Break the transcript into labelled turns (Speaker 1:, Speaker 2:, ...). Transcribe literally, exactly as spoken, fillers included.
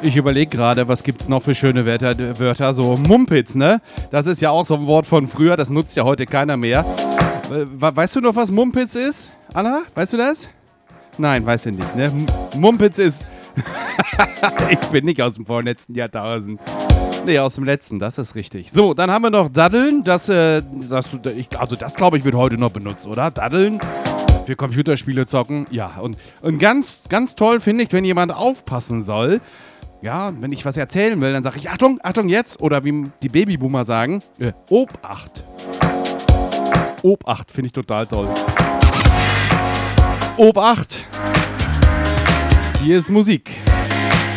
Speaker 1: Ich überlege gerade, was gibt's noch für schöne Wörter, Wörter, so Mumpitz, ne? Das ist ja auch so ein Wort von früher, das nutzt ja heute keiner mehr. Weißt du noch, was Mumpitz ist? Anna, weißt du das? Nein, weißt du nicht, ne? Mumpitz ist... Ich bin nicht aus dem vorletzten Jahrtausend. Nee, aus dem letzten, das ist richtig. So, dann haben wir noch Daddeln. Das, äh, das, ich, also das, glaube ich, wird heute noch benutzt, oder? Daddeln für Computerspiele zocken. Ja, und, und ganz, ganz toll finde ich, wenn jemand aufpassen soll. Ja, wenn ich was erzählen will, dann sage ich, Achtung, Achtung jetzt. Oder wie die Babyboomer sagen, äh, Obacht. Obacht finde ich total toll. Obacht. Hier ist Musik.